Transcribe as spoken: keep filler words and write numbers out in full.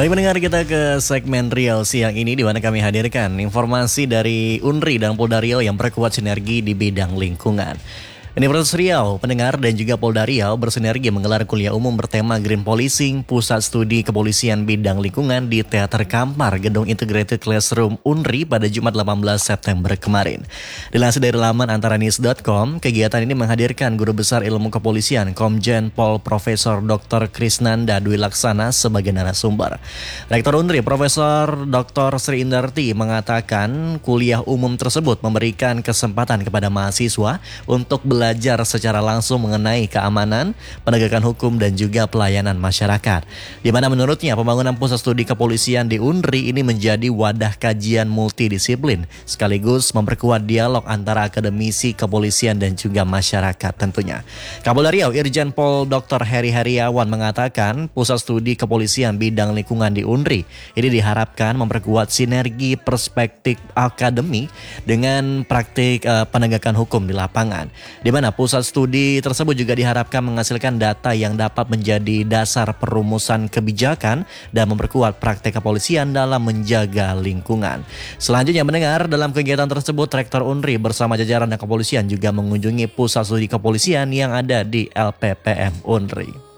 Baik pendengar, kita ke segmen Riau siang ini di mana kami hadirkan informasi dari Unri dan Polda Riau yang perkuat sinergi di bidang lingkungan. Universitas Riau, pendengar dan juga Polda Riau bersinergi menggelar kuliah umum bertema Green Policing, Pusat Studi Kepolisian Bidang Lingkungan di Teater Kampar, Gedung Integrated Classroom Unri pada Jumat delapan belas September kemarin. Dilansir dari laman antaranews dot com, kegiatan ini menghadirkan Guru Besar Ilmu Kepolisian Komjen Pol Profesor Doktor Krisnanda Dwi Laksana sebagai narasumber. Rektor Unri Profesor Doktor Sri Indarti mengatakan kuliah umum tersebut memberikan kesempatan kepada mahasiswa untuk belajar belajar secara langsung mengenai keamanan, penegakan hukum dan juga pelayanan masyarakat. Di mana menurutnya pembangunan pusat studi kepolisian di Unri ini menjadi wadah kajian multidisiplin sekaligus memperkuat dialog antara akademisi kepolisian dan juga masyarakat tentunya. Kapolda Riau Irjen Pol Doktor Heri Heriawan mengatakan pusat studi kepolisian bidang lingkungan di Unri ini diharapkan memperkuat sinergi perspektif akademik dengan praktik uh, penegakan hukum di lapangan. Di mana pusat studi tersebut juga diharapkan menghasilkan data yang dapat menjadi dasar perumusan kebijakan dan memperkuat praktek kepolisian dalam menjaga lingkungan. Selanjutnya mendengar dalam kegiatan tersebut, Rektor Unri bersama jajaran kepolisian juga mengunjungi pusat studi kepolisian yang ada di L P P M Unri.